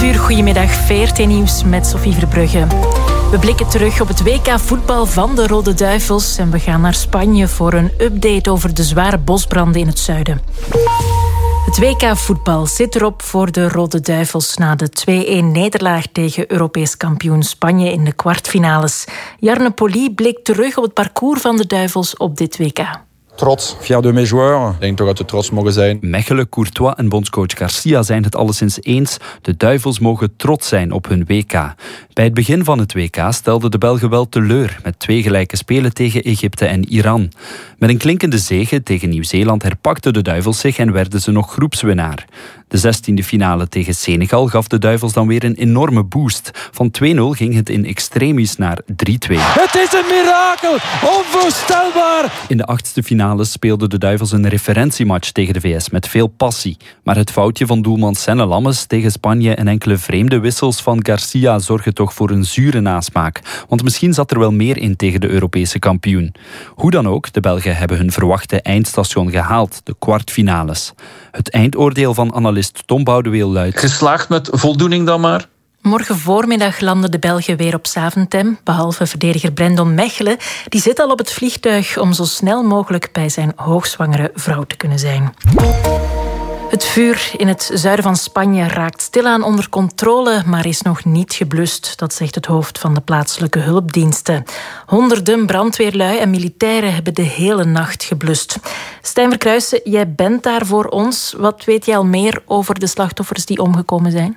11:00, goedemiddag, VRT Nieuws met Sophie Verbrugge. We blikken terug op het WK voetbal van de Rode Duivels en we gaan naar Spanje voor een update over de zware bosbranden in het zuiden. Het WK voetbal zit erop voor de Rode Duivels na de 2-1 nederlaag tegen Europees kampioen Spanje in de kwartfinales. Jarne Poli blikt terug op het parcours van de Duivels op dit WK. Trots, fier de mes joueurs. Ik denk toch dat we trots mogen zijn. Mechelen, Courtois en bondscoach Garcia zijn het alleszins eens. De Duivels mogen trots zijn op hun WK. Bij het begin van het WK stelden de Belgen wel teleur met 2 gelijke spelen tegen Egypte en Iran. Met een klinkende zege tegen Nieuw-Zeeland herpakten de Duivels zich en werden ze nog groepswinnaar. De 16e finale tegen Senegal gaf de Duivels dan weer een enorme boost. Van 2-0 ging het in extremis naar 3-2. Het is een mirakel! Onvoorstelbaar! In de 8e finale speelden de Duivels een referentiematch tegen de VS met veel passie. Maar het foutje van doelman Senne Lammes tegen Spanje en enkele vreemde wissels van Garcia zorgen toch voor een zure nasmaak. Want misschien zat er wel meer in tegen de Europese kampioen. Hoe dan ook, de Belgen hebben hun verwachte eindstation gehaald, de kwartfinales. Het eindoordeel van analist Tom Boudeweel luidt: geslaagd met voldoening dan maar? Morgen voormiddag landen de Belgen weer op Zaventem, behalve verdediger Brendon Mechelen. Die zit al op het vliegtuig om zo snel mogelijk bij zijn hoogzwangere vrouw te kunnen zijn. Het vuur in het zuiden van Spanje raakt stilaan onder controle, maar is nog niet geblust. Dat zegt het hoofd van de plaatselijke hulpdiensten. Honderden brandweerlui en militairen hebben de hele nacht geblust. Stijn Verkruijsen, jij bent daar voor ons. Wat weet jij al meer over de slachtoffers die omgekomen zijn?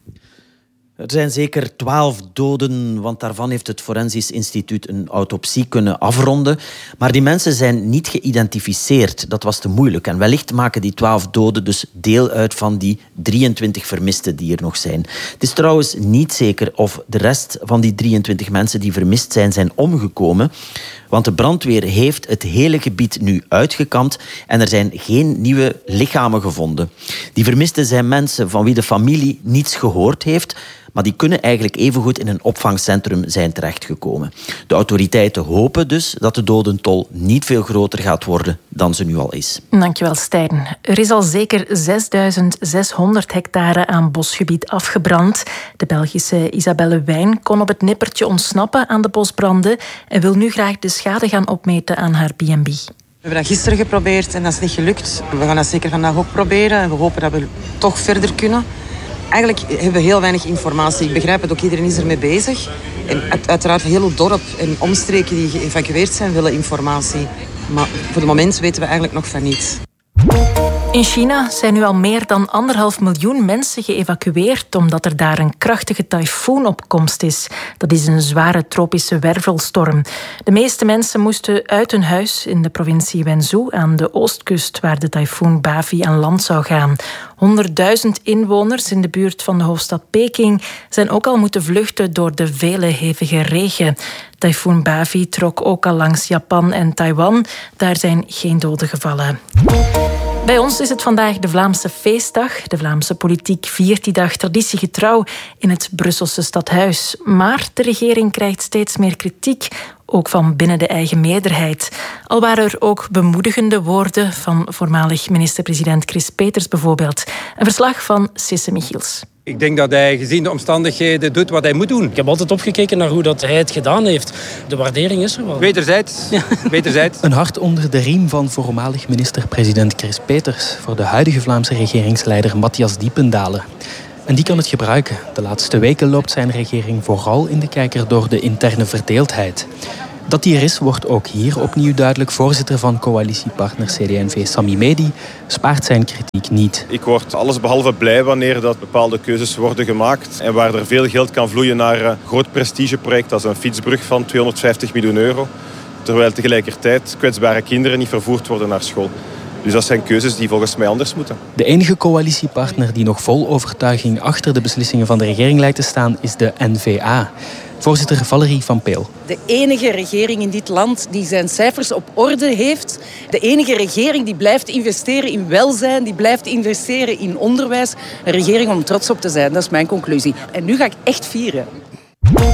Er zijn zeker 12 doden, want daarvan heeft het Forensisch Instituut een autopsie kunnen afronden. Maar die mensen zijn niet geïdentificeerd. Dat was te moeilijk. En wellicht maken die 12 doden dus deel uit van die 23 vermisten die er nog zijn. Het is trouwens niet zeker of de rest van die 23 mensen die vermist zijn omgekomen. Want de brandweer heeft het hele gebied nu uitgekampt en er zijn geen nieuwe lichamen gevonden. Die vermisten zijn mensen van wie de familie niets gehoord heeft, maar die kunnen eigenlijk evengoed in een opvangcentrum zijn terechtgekomen. De autoriteiten hopen dus dat de dodentol niet veel groter gaat worden dan ze nu al is. Dankjewel, Stijn. Er is al zeker 6.600 hectare aan bosgebied afgebrand. De Belgische Isabelle Wijn kon op het nippertje ontsnappen aan de bosbranden en wil nu graag de schade gaan opmeten aan haar B&B. We hebben dat gisteren geprobeerd en dat is niet gelukt. We gaan dat zeker vandaag ook proberen en we hopen dat we toch verder kunnen. Eigenlijk hebben we heel weinig informatie. Ik begrijp het ook, iedereen is ermee bezig. En uiteraard heel het dorp en omstreken die geëvacueerd zijn willen informatie. Maar voor het moment weten we eigenlijk nog van niets. In China zijn nu al meer dan 1,5 miljoen mensen geëvacueerd omdat er daar een krachtige tyfoon op komst is. Dat is een zware tropische wervelstorm. De meeste mensen moesten uit hun huis in de provincie Wenzhou aan de oostkust waar de tyfoon Bavi aan land zou gaan. 100.000 inwoners in de buurt van de hoofdstad Peking zijn ook al moeten vluchten door de vele hevige regen. Tyfoon Bavi trok ook al langs Japan en Taiwan. Daar zijn geen doden gevallen. Bij ons is het vandaag de Vlaamse feestdag. De Vlaamse politiek viert die dag traditiegetrouw in het Brusselse stadhuis. Maar de regering krijgt steeds meer kritiek, ook van binnen de eigen meerderheid. Al waren er ook bemoedigende woorden van voormalig minister-president Chris Peters bijvoorbeeld. Een verslag van Sisse Michiels. Ik denk dat hij gezien de omstandigheden doet wat hij moet doen. Ik heb altijd opgekeken naar hoe dat hij het gedaan heeft. De waardering is er wel. Wederzijds. Wederzijds. Een hart onder de riem van voormalig minister-president Chris Peters voor de huidige Vlaamse regeringsleider Matthias Diependalen. En die kan het gebruiken. De laatste weken loopt zijn regering vooral in de kijker door de interne verdeeldheid. Dat die er is, wordt ook hier opnieuw duidelijk. Voorzitter van coalitiepartner CD&V Sami Medi spaart zijn kritiek niet. Ik word allesbehalve blij wanneer dat bepaalde keuzes worden gemaakt en waar er veel geld kan vloeien naar een groot prestigeproject als een fietsbrug van 250 miljoen euro. Terwijl tegelijkertijd kwetsbare kinderen niet vervoerd worden naar school. Dus dat zijn keuzes die volgens mij anders moeten. De enige coalitiepartner die nog vol overtuiging achter de beslissingen van de regering lijkt te staan is de N-VA. Voorzitter Valerie van Peel. De enige regering in dit land die zijn cijfers op orde heeft. De enige regering die blijft investeren in welzijn, die blijft investeren in onderwijs. Een regering om trots op te zijn, dat is mijn conclusie. En nu ga ik echt vieren.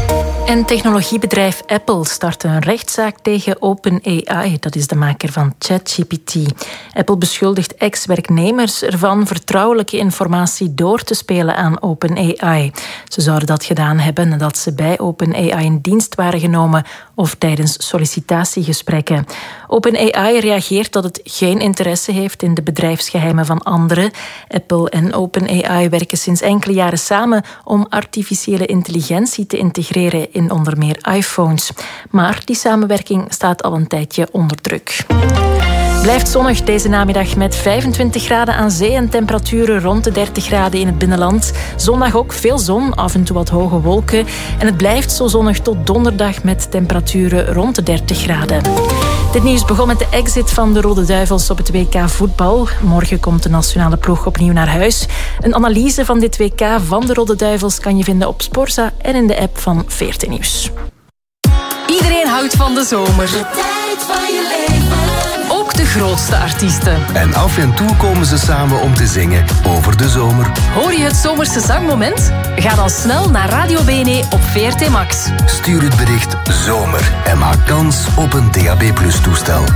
En technologiebedrijf Apple start een rechtszaak tegen OpenAI. Dat is de maker van ChatGPT. Apple beschuldigt ex-werknemers ervan vertrouwelijke informatie door te spelen aan OpenAI. Ze zouden dat gedaan hebben nadat ze bij OpenAI in dienst waren genomen of tijdens sollicitatiegesprekken. OpenAI reageert dat het geen interesse heeft in de bedrijfsgeheimen van anderen. Apple en OpenAI werken sinds enkele jaren samen om artificiële intelligentie te integreren in onder meer iPhones. Maar die samenwerking staat al een tijdje onder druk. Blijft zonnig deze namiddag met 25 graden aan zee en temperaturen rond de 30 graden in het binnenland. Zondag ook veel zon, af en toe wat hoge wolken. En het blijft zo zonnig tot donderdag met temperaturen rond de 30 graden. Dit nieuws begon met de exit van de Rode Duivels op het WK voetbal. Morgen komt de nationale ploeg opnieuw naar huis. Een analyse van dit WK van de Rode Duivels kan je vinden op Sporza en in de app van VRT Nieuws. Iedereen houdt van de zomer. De tijd van je leven. Ook de grootste artiesten. En af en toe komen ze samen om te zingen over de zomer. Hoor je het zomerse zangmoment? Ga dan snel naar Radio BNE op VRT Max. Stuur het bericht zomer en maak kans op een DAB+ toestel.